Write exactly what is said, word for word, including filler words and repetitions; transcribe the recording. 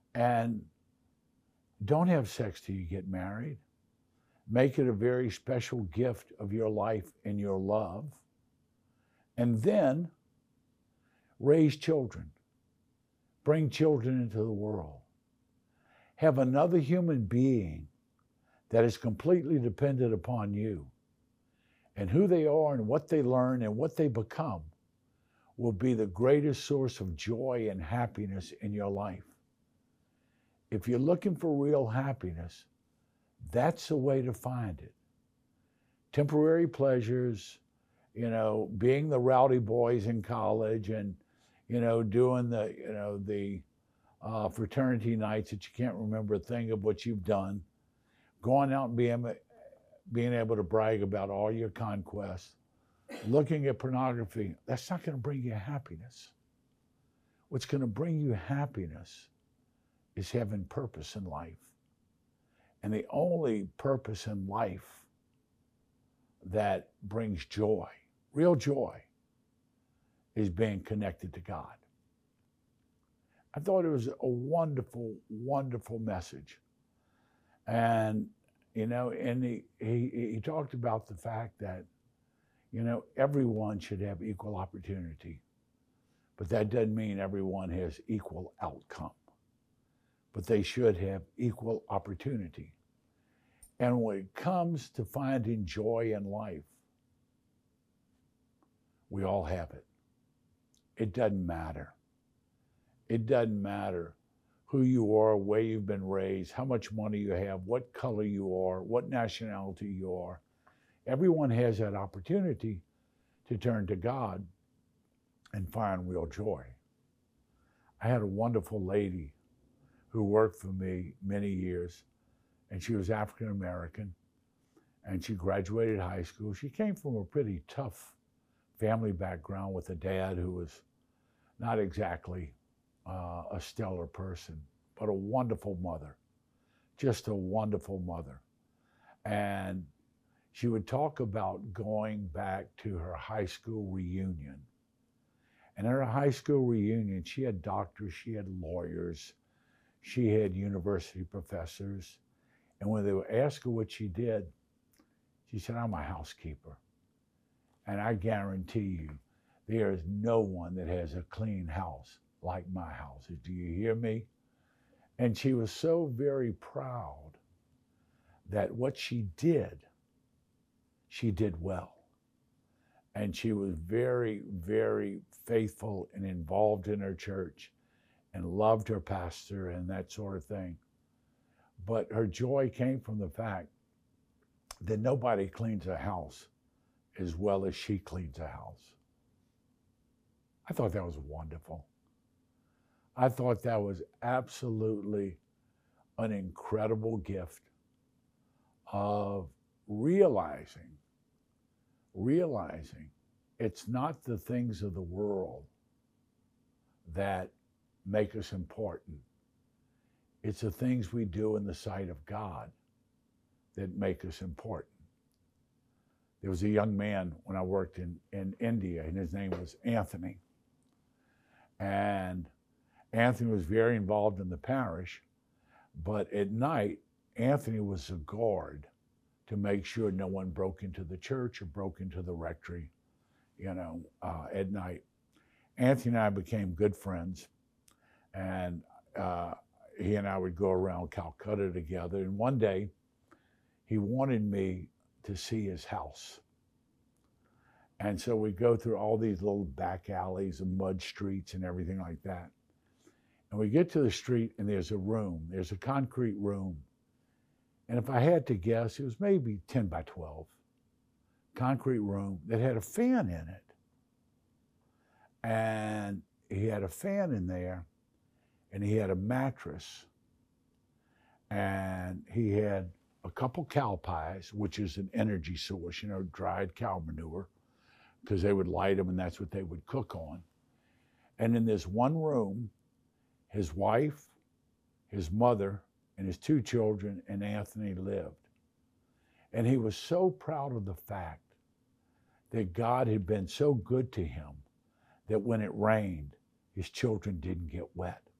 And don't have sex till you get married. Make it a very special gift of your life and your love. And then raise children. Bring children into the world. Have another human being that is completely dependent upon you. And who they are and what they learn and what they become will be the greatest source of joy and happiness in your life. If you're looking for real happiness, that's the way to find it. Temporary pleasures, you know, being the rowdy boys in college and, you know, doing the, you know, the uh, fraternity nights that you can't remember a thing of what you've done, going out and being, being able to brag about all your conquests, looking at pornography, that's not going to bring you happiness. What's going to bring you happiness is having purpose in life. And the only purpose in life that brings joy, real joy, is being connected to God. I thought it was a wonderful, wonderful message. And, you know, and he, he, he talked about the fact that, you know, everyone should have equal opportunity, but that doesn't mean everyone has equal outcome. But they should have equal opportunity. And when it comes to finding joy in life, we all have it. It doesn't matter. It doesn't matter who you are, where you've been raised, how much money you have, what color you are, what nationality you are. Everyone has that opportunity to turn to God and find real joy. I had a wonderful lady who worked for me many years, and she was African American, and she graduated high school. She came from a pretty tough family background with a dad who was not exactly uh, a stellar person, but a wonderful mother, just a wonderful mother. And she would talk about going back to her high school reunion. And at her high school reunion, she had doctors, she had lawyers, she had university professors. And when they would ask her what she did, she said, I'm a housekeeper. And I guarantee you, there is no one that has a clean house like my house. Do you hear me? And she was so very proud that what she did, she did well. And she was very, very faithful and involved in her church and loved her pastor and that sort of thing. But her joy came from the fact that nobody cleans a house as well as she cleans a house. I thought that was wonderful. I thought that was absolutely an incredible gift of realizing, realizing it's not the things of the world that make us important. It's the things we do in the sight of God that make us important. There was a young man when I worked in, in India, and his name was Anthony. And Anthony was very involved in the parish, but at night, Anthony was a guard to make sure no one broke into the church or broke into the rectory, you know, uh, at night. Anthony and I became good friends, and uh, he and I would go around Calcutta together. And one day, he wanted me to see his house. And so we go through all these little back alleys and mud streets and everything like that. And we get to the street, and there's a room. There's a concrete room. And if I had to guess, it was maybe ten by twelve. Concrete room that had a fan in it. And he had a fan in there, and he had a mattress. And he had a couple cow pies, which is an energy source, you know, dried cow manure, because they would light them and that's what they would cook on. And in this one room, his wife, his mother, and his two children and Anthony lived. And he was so proud of the fact that God had been so good to him that when it rained, his children didn't get wet.